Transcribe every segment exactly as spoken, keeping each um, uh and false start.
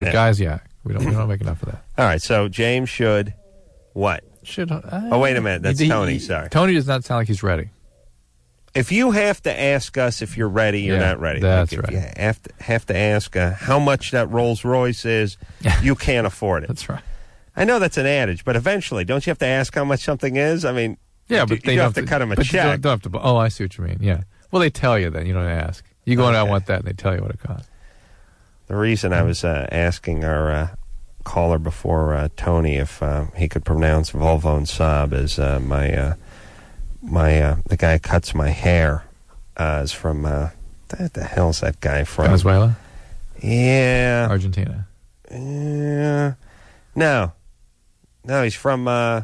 Yeah. Guys, yeah. We don't, we don't make enough of that. All right, so James should what? Should, uh, oh, wait a minute. That's he, Tony, he, sorry. Tony does not sound like he's ready. If you have to ask us if you're ready, you're Yeah, not ready. that's like if right. you have to, have to ask uh, how much that Rolls Royce is, you can't afford it. That's right. I know that's an adage, but eventually, don't you have to ask how much something is? I mean, Yeah, you, but you they don't don't have to cut them a but you check. Don't, don't have to, oh, I see what you mean. Yeah. Well, they tell you then. You don't ask. You go, Okay. I want that, and they tell you what it costs. The reason I was uh, asking our uh, caller before, uh, Tony, if uh, he could pronounce Volvo and Saab is uh, my uh, my uh, the guy who cuts my hair uh, is from uh, what the hell's that guy from? Venezuela? Yeah, Argentina? Yeah, no, no, he's from uh,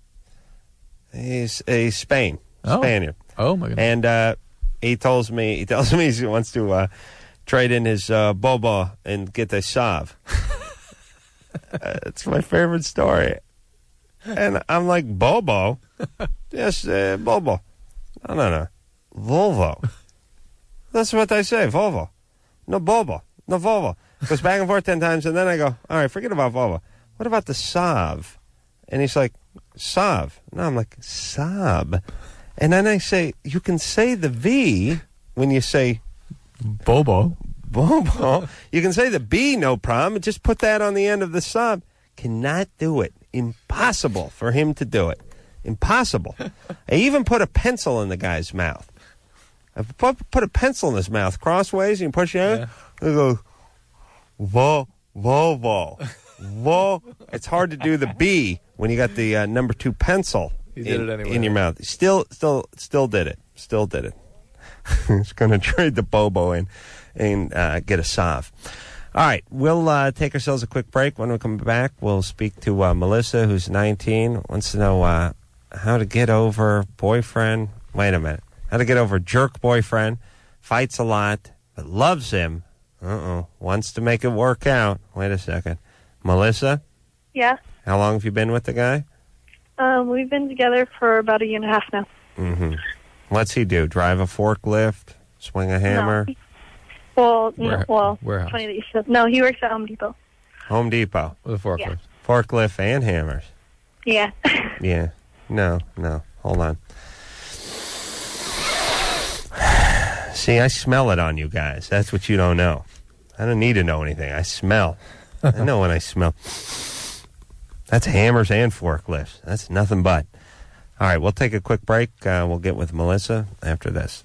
he's a Spain, Oh. Spaniard. Oh, my goodness. And uh, he tells me he tells me he wants to uh, trade in his uh, Bobo and get a Saab. uh, it's my favorite story. And I'm like, Bobo? Yes, uh, Bobo. No, no, no. Volvo. That's what I say, Volvo. No Bobo. No Volvo. Goes back and forth ten times, and then I go, all right, forget about Volvo. What about the Saab? And he's like, Saab. No, I'm like, Saab. And then I say, you can say the V when you say Bobo. Bobo. You can say the B, no problem. Just put that on the end of the Saab. Cannot do it. Impossible for him to do it. Impossible. I even put a pencil in the guy's mouth. I put, put a pencil in his mouth crossways, and you push it in. Yeah. It goes, Vo, Volvo. Vo. It's hard to do the B when you got the uh, number two pencil He did in, it anyway. in your mouth. Still, still, still did it. Still did it. He's going to trade the Bobo and, and uh, get a Sav. All right, we'll uh, take ourselves a quick break. When we come back, we'll speak to uh, Melissa, who's nineteen, wants to know uh, how to get over boyfriend. Wait a minute. How to get over jerk boyfriend. Fights a lot, but loves him. Uh-oh. Wants to make it work out. Wait a second. Melissa? Yeah. How long have you been with the guy? Um, we've been together for about a year and a half now. Mm-hmm. What's he do? Drive a forklift? Swing a hammer? No. Well, no, Ware- well, warehouse. funny that you said. No, he works at Home Depot. Home Depot. With a forklift. Yeah. Forklift and hammers. Yeah. Yeah. No, no. Hold on. See, I smell it on you guys. That's what you don't know. I don't need to know anything. I smell. I know when I smell. That's hammers and forklifts. That's nothing but. All right, we'll take a quick break. Uh, we'll get with Melissa after this.